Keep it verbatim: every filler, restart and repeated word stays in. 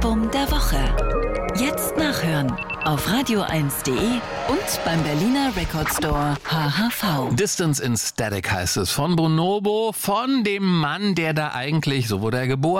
Album der Woche. Jetzt nachhören auf radio eins punkt de und beim Berliner Record Store H H V. Distance in Static heißt es von Bonobo, von dem Mann, der da eigentlich, so wurde er geboren,